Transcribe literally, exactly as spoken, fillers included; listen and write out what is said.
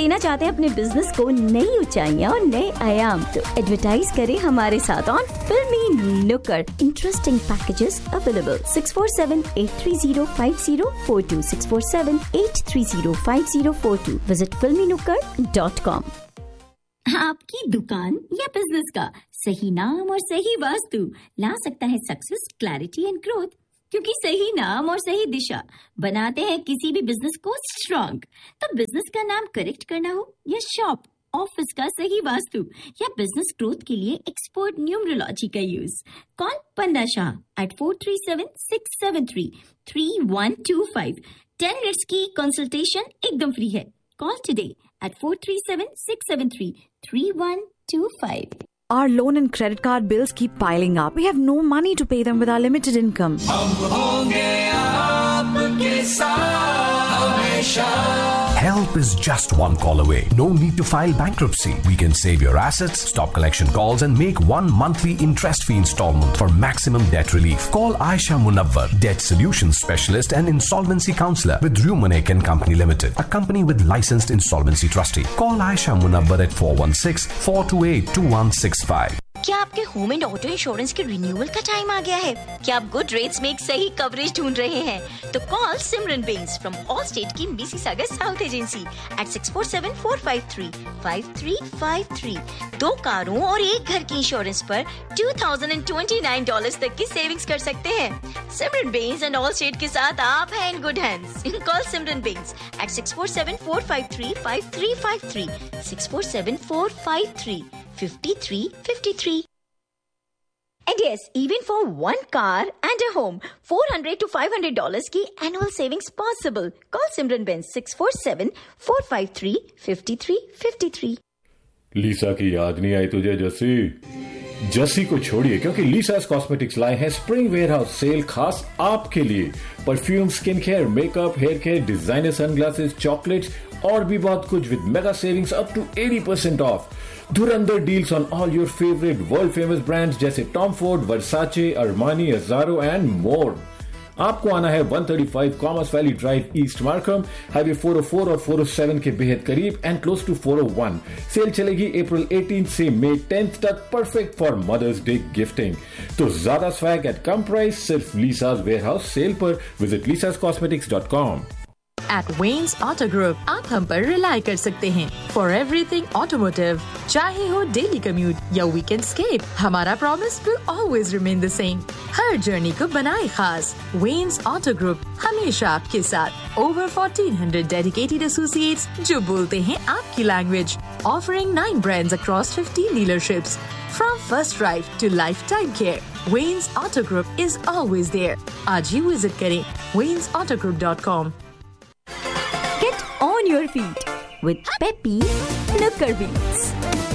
देना चाहते हैं अपने बिजनेस को नई ऊंचाइयां और नए आयाम, तो एडवर्टाइज करें हमारे साथ ऑन फिल्मी नुक्कड़। Interesting packages available six four seven eight three zero five zero four to six four seven eight three zero five zero four to. Visit फिल्मी नुक्कड़ डॉट कॉम। आपकी दुकान या बिजनेस का सही नाम और सही वास्तु ला सकता है सक्सेस, क्लैरिटी एंड ग्रोथ, क्योंकि सही नाम और सही दिशा बनाते हैं किसी भी बिजनेस को स्ट्रॉन्ग। तो बिजनेस का नाम करेक्ट करना हो या शॉप, ऑफिस का सही वास्तु या बिजनेस ग्रोथ के लिए एक्सपर्ट न्यूमरोलॉजी का यूज, कॉल पन्ना Shah eight four three seven six seven three three one two five. Ten minutes की कंसल्टेशन एकदम फ्री है। Call today at four three seven six seven three three one two five. Our loan and credit card bills keep piling up. We have no money to pay them with our limited income. हम होंगे आपके साथ हमेशा। Help is just one call away. No need to file bankruptcy. We can save your assets, stop collection calls, and make one monthly interest-free installment for maximum debt relief. Call Aisha Munawwar, Debt Solutions Specialist and Insolvency Counselor with Rumanek and Company Limited, a company with licensed insolvency trustee. Call Aisha Munawwar at four one six four two eight two one six five. क्या आपके home and auto insurance के renewal का time आ गया है? क्या आप good rates में एक सही कवरेज ढूंढ रहे हैं? तो कॉल सिमरन बेन्स फ्रॉम ऑल स्टेट की Mississauga south agency eight six four seven four five three five three five three. दो कारों और एक घर की इंश्योरेंस पर two thousand twenty nine dollars तक की सेविंग्स कर सकते हैं। सिमरन बेन्स एंड ऑल स्टेट के साथ आप हैं इन गुड हैंड्स। कॉल सिमरन बेन्स eight six four seven four five three five three five three six four seven four five three fifty three fifty three. And yes, even for one car and a home, four hundred to five hundred dollars की annual savings possible. Call Simran Benz six four seven four five three five three five three. लीसा की याद नहीं आई तुझे जस्सी? जस्सी को छोड़िए, क्योंकि लीसास cosmetics लाए हैं स्प्रिंग वेयरहाउस सेल खास आपके लिए। Perfume, skin care, makeup, hair care, designer sunglasses, chocolates और भी बहुत कुछ with mega savings up to eighty percent of. Dhurandhar deals on all your favourite world famous brands जैसे Tom Ford, Versace, Armani, अजारो and more. आपको आना है one thirty five commerce valley drive, east Markham, highway four O four और four O seven के बेहद करीब and close to four O one. Cell चलेगी April eighteen से मई टेंथ तक, perfect for mothers day gifting. तो ज्यादा swag eight कम price सिर्फ लीसास वेयरहाउस सेल पर। Visit लीसास cosmetics dot com. At Wayne's Auto Group आप हम पर रिलाई कर सकते हैं for everything automotive, चाहे हो डेली कम्यूट या वीकेंड स्केप, हमारा promise will always remain the same. Her journey को बनाए खास। Wayne's Auto Group हमेशा आपके साथ। Over fourteen hundred dedicated associates जो बोलते हैं आपकी language, offering nine brands across fifteen dealerships. From first drive to lifetime care, Wayne's Auto Group is always there. आज ही विजिट करें waynes auto group dot com. Get on your feet with Peppy Nukkar Beats.